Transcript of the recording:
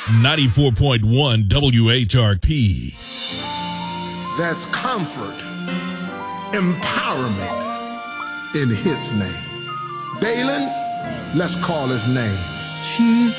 94.1 WHRP. There's comfort, empowerment in his name. Dalen, let's call his name.